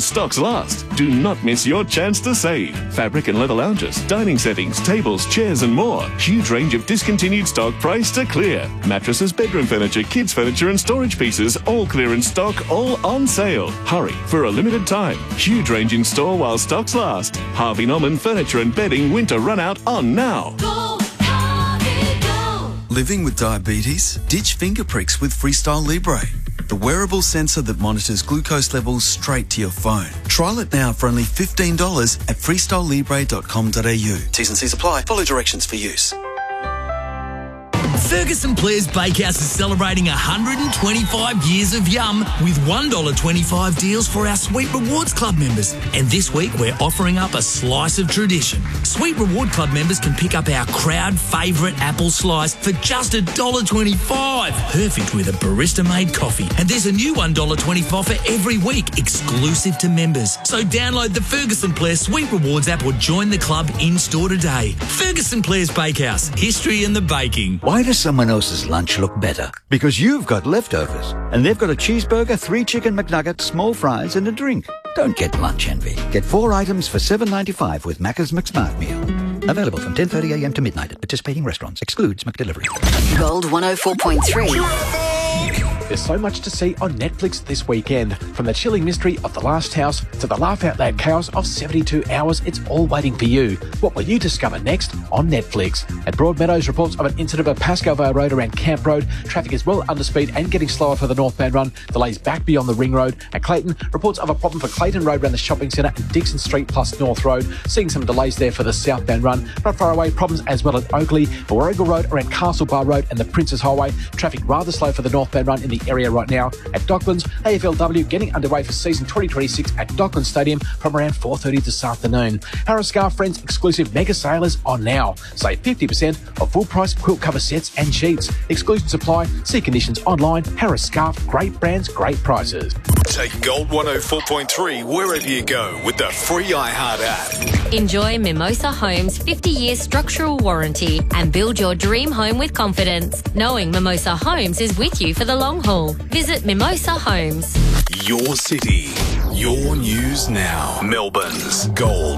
stocks last. Do not miss your chance to save. Fabric and leather lounges, dining settings, tables, chairs and more. Huge range of discontinued stock priced to clear. Mattresses, bedroom furniture, kids furniture and storage pieces, all clearance stock, all on sale. Hurry, for a limited time. Huge range in store while stocks last. Harvey Norman Furniture and Bedding winter run out on now. Go, Harvey, go. Living with diabetes? Ditch finger pricks with Freestyle Libre, the wearable sensor that monitors glucose levels straight to your phone. Trial it now for only $15 at freestylelibre.com.au. T's and C's apply. Follow directions for use. Ferguson Players Bakehouse is celebrating 125 years of yum with $1.25 deals for our Sweet Rewards Club members. And this week we're offering up a slice of tradition. Sweet Reward Club members can pick up our crowd favourite apple slice for just $1.25. Perfect with a barista-made coffee. And there's a new $1.25 for every week, exclusive to members. So download the Ferguson Players Sweet Rewards app or join the club in-store today. Ferguson Players Bakehouse, history in the baking. Why does someone else's lunch look better? Because you've got leftovers, and they've got a cheeseburger, 3 chicken McNuggets, small fries, and a drink. Don't get lunch envy. Get 4 items for $7.95 with Macca's McSmart Meal. Available from 10:30 a.m. to midnight at participating restaurants. Excludes McDelivery. Gold 104.3. There's so much to see on Netflix this weekend. From the chilling mystery of The Last House to the laugh-out-loud chaos of 72 Hours, it's all waiting for you. What will you discover next on Netflix? At Broadmeadows, reports of an incident at Pascal Vale Road around Camp Road. Traffic is well under speed and getting slower for the northbound run. Delays back beyond the Ring Road. At Clayton, reports of a problem for Clayton Road around the shopping centre and Dixon Street plus North Road. Seeing some delays there for the southbound run. Not far away, problems as well at Oakley. For Warragul Road around Castle Bar Road and the Princes Highway. Traffic rather slow for the northbound run in the area right now. At Docklands, AFLW getting underway for season 2026 at Docklands Stadium from around 4:30 this afternoon. Harris Scarf Friends exclusive mega sale is on now. Save 50% of full price quilt cover sets and sheets. Exclusion supply. See conditions online. Harris Scarf, great brands, great prices. Take Gold 104.3 wherever you go with the free iHeart app. Enjoy Mimosa Homes' 50-year structural warranty and build your dream home with confidence, knowing Mimosa Homes is with you for the long haul. Visit Mimosa Homes. Your city, your news now. Melbourne's Gold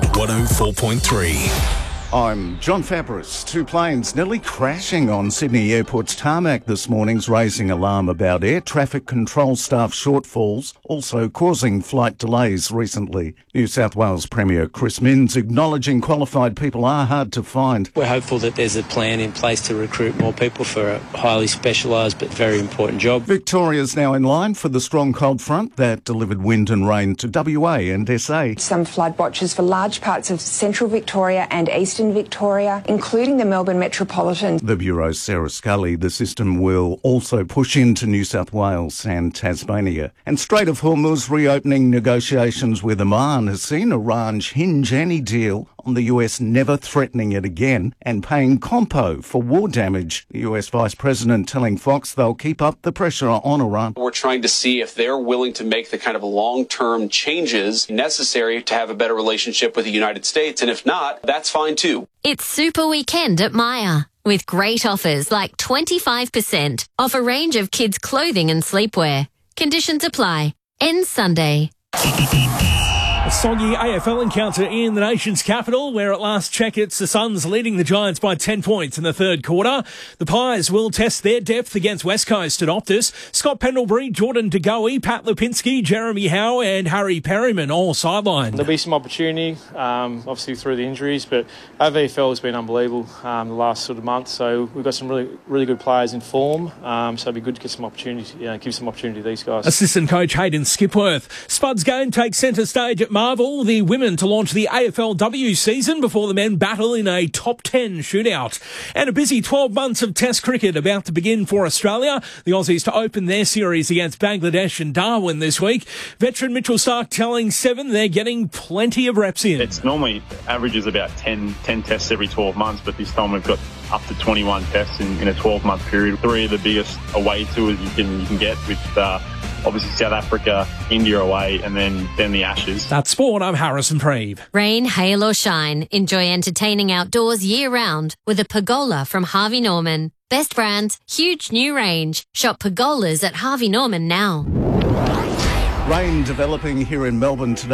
104.3. I'm John Fabris. 2 planes nearly crashing on Sydney Airport's tarmac this morning's raising alarm about air traffic control staff shortfalls, also causing flight delays recently. New South Wales Premier Chris Minns acknowledging qualified people are hard to find. We're hopeful that there's a plan in place to recruit more people for a highly specialised but very important job. Victoria's now in line for the strong cold front that delivered wind and rain to WA and SA. Some flood watches for large parts of central Victoria and eastern Victoria, including the Melbourne metropolitan. The Bureau's Sarah Scully. The system will also push into New South Wales and Tasmania. And Strait of Hormuz reopening negotiations with Oman has seen Iran hinge any deal on the US never threatening it again and paying compo for war damage. The US Vice President telling Fox they'll keep up the pressure on Iran. We're trying to see if they're willing to make the kind of long-term changes necessary to have a better relationship with the United States. And if not, that's fine too. It's Super Weekend at Myer, with great offers like 25% off a range of kids' clothing and sleepwear. Conditions apply. Ends Sunday. A soggy AFL encounter in the nation's capital, where at last check it's the Suns leading the Giants by 10 points in the third quarter. The Pies will test their depth against West Coast at Optus. Scott Pendlebury, Jordan De Goey, Pat Lipinski, Jeremy Howe and Harry Perryman all sidelined. There'll be some opportunity, obviously through the injuries, but our VFL has been unbelievable the last sort of month, so we've got some really good players in form, so it'd be good to get some opportunity, give some opportunity to these guys. Assistant coach Hayden Skipworth. Spuds game takes centre stage at Marvel, the women to launch the AFLW season before the men battle in a top 10 shootout. And a busy 12 months of Test cricket about to begin for Australia. The Aussies to open their series against Bangladesh and Darwin this week. Veteran Mitchell Starc telling Seven they're getting plenty of reps in. It's normally averages about 10 tests every 12 months, but this time we've got up to 21 tests in a 12-month period. 3 of the biggest away tours you can get with obviously South Africa, India away, and then the Ashes. That's sport. I'm Harrison Preeve. Rain, hail or shine, enjoy entertaining outdoors year-round with a pergola from Harvey Norman. Best brands, huge new range. Shop pergolas at Harvey Norman now. Rain developing here in Melbourne today.